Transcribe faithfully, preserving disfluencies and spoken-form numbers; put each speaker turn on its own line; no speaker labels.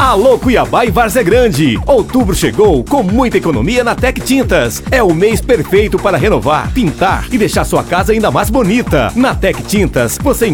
Alô Cuiabá e Várzea Grande. Outubro chegou com muita economia na Tec Tintas. É o mês perfeito para renovar, pintar e deixar sua casa ainda mais bonita. Na Tec Tintas você